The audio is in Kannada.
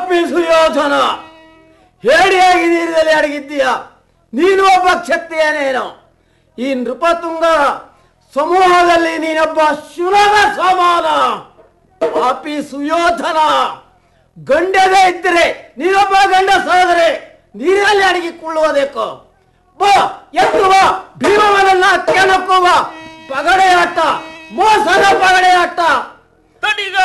ಪಾಪಿ ಸುಯೋಧನ, ಹೇಡಿಯಾಗಿ ನೀರಿನಲ್ಲಿ ಅಡಗಿದ್ದೀಯ. ನೀನು ಒಬ್ಬ ಕ್ಷತ್ರಿಯನೇನು? ಈ ನೃಪತುಂಗರ ಸಮೂಹದಲ್ಲಿ ನೀನೊಬ್ಬ ಶುನಕ ಸಮಾನ. ಪಾಪಿ ಸುಯೋಧನ, ಗಂಡದೇ ಇದ್ದರೆ ನೀನೊಬ್ಬ ಗಂಡಸಾದರೆ ನೀರಿನಲ್ಲಿ ಅಡಗಿಕೊಳ್ಳುವುದೇಕೋ? ಬಾ, ಎತ್ತು ಬಾ, ಭೀಮವನನ್ನ ಕೆಣಕುವ ಪಗಡೆಯಾಟ, ಮೋಸದ ಪಗಡೆಯಾಟ.